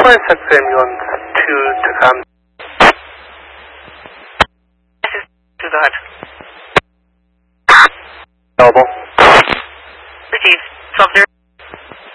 96 ambulance 2 to come. Go ahead. Available. Received. 12-0.